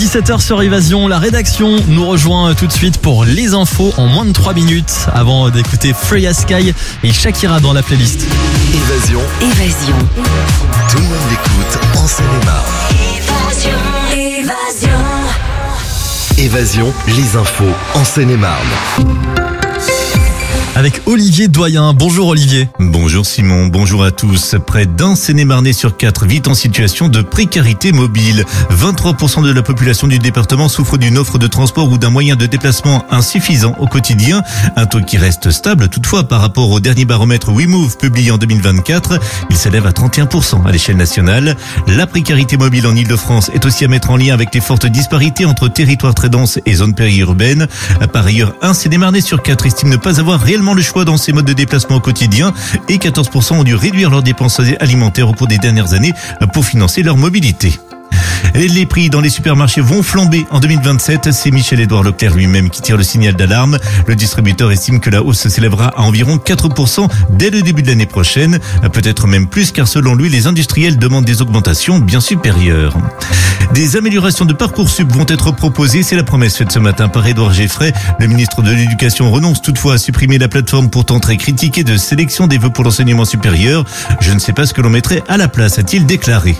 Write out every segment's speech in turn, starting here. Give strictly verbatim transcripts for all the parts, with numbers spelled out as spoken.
dix-sept heures sur Évasion, la rédaction nous rejoint tout de suite pour les infos en moins de trois minutes avant d'écouter Freya Sky et Shakira dans la playlist. Évasion. Évasion. Tout le monde l'écoute en Seine-et-Marne. Évasion. Évasion. Évasion, les infos en Seine-et-Marne. Avec Olivier Doyen. Bonjour Olivier. Bonjour Simon, bonjour à tous. Près d'un Seine-et-Marnais sur quatre vit en situation de précarité mobile. vingt-trois pour cent de la population du département souffre d'une offre de transport ou d'un moyen de déplacement insuffisant au quotidien. Un taux qui reste stable toutefois par rapport au dernier baromètre WeMove publié en deux mille vingt-quatre. Il s'élève à trente et un pour cent à l'échelle nationale. La précarité mobile en Ile-de-France est aussi à mettre en lien avec les fortes disparités entre territoires très denses et zones périurbaines. Par ailleurs, un Seine-et-Marnais sur quatre estime ne pas avoir réellement le choix dans ces modes de déplacement au quotidien et quatorze pour cent ont dû réduire leurs dépenses alimentaires au cours des dernières années pour financer leur mobilité. Les prix dans les supermarchés vont flamber en deux mille vingt-sept. C'est Michel-Édouard Leclerc lui-même qui tire le signal d'alarme. Le distributeur estime que la hausse s'élèvera à environ quatre pour cent dès le début de l'année prochaine. Peut-être même plus car selon lui, les industriels demandent des augmentations bien supérieures. Des améliorations de Parcoursup vont être proposées. C'est la promesse faite ce matin par Édouard Geffray. Le ministre de l'Éducation renonce toutefois à supprimer la plateforme pourtant très critiquée de sélection des vœux pour l'enseignement supérieur. Je ne sais pas ce que l'on mettrait à la place, a-t-il déclaré.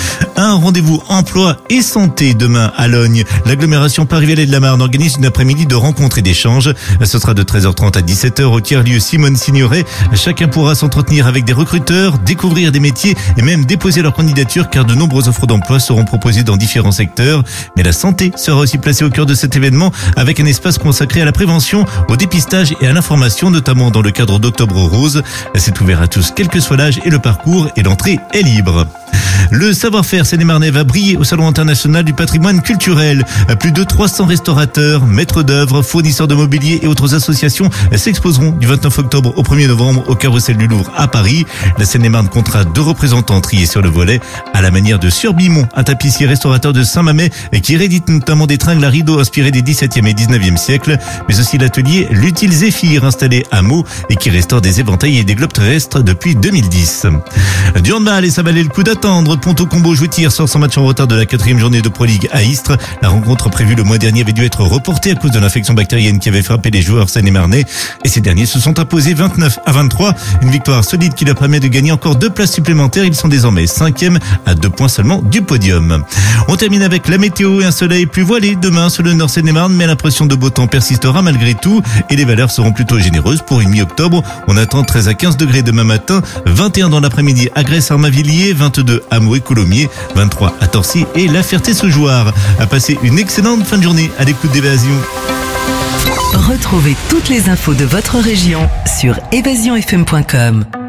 Un rendez-vous emploi et santé demain à Logne. L'agglomération Paris-Vallée de la Marne organise une après-midi de rencontres et d'échanges. Ce sera de treize heures trente à dix-sept heures au tiers-lieu Simone Signoret. Chacun pourra s'entretenir avec des recruteurs, découvrir des métiers et même déposer leur candidature car de nombreuses offres d'emploi seront proposées dans différents secteurs. Mais la santé sera aussi placée au cœur de cet événement avec un espace consacré à la prévention, au dépistage et à l'information, notamment dans le cadre d'Octobre Rose. C'est ouvert à tous, quel que soit l'âge et le parcours, et l'entrée est libre. Le savoir-faire Seine-et-Marnais va briller au Salon international du patrimoine culturel. Plus de trois cents restaurateurs, maîtres d'œuvre, fournisseurs de mobilier et autres associations s'exposeront du vingt-neuf octobre au premier novembre au Carrousel du Louvre à Paris. La Seine-et-Marne comptera deux représentants triés sur le volet, à la manière de Surbimont, un tapissier restaurateur de Saint-Mamet qui réédite notamment des tringles à rideaux inspirés des dix-septième et dix-neuvième siècles, mais aussi l'atelier L'Utile Zéphyr installé à Meaux et qui restaure des éventails et des globes terrestres depuis deux mille dix. Du handball et ça valait le coup d'attendre. Ponto Combo Jouetier sort son match en retard de la quatrième journée de Pro League à Istres. La rencontre prévue le mois dernier avait dû être reportée à cause de l'infection bactérienne qui avait frappé les joueurs seine-et-marnais. Et ces derniers se sont imposés vingt-neuf à vingt-trois. Une victoire solide qui leur permet de gagner encore deux places supplémentaires. Ils sont désormais cinquième à deux points seulement du podium. On termine avec la météo et un soleil plus voilé demain sur le nord Seine-et-Marne, mais l'impression de beau temps persistera malgré tout et les valeurs seront plutôt généreuses pour une mi-octobre. On attend treize à quinze degrés demain matin, vingt et un dans l'après-midi à Grèce-Armavilliers, vingt-deux à Meaux et Coulommiers, vingt-trois à Torcy et La Ferté-Sougeoire. À passer une excellente fin de journée à l'écoute d'Évasion. Retrouvez toutes les infos de votre région sur évasion f m point com.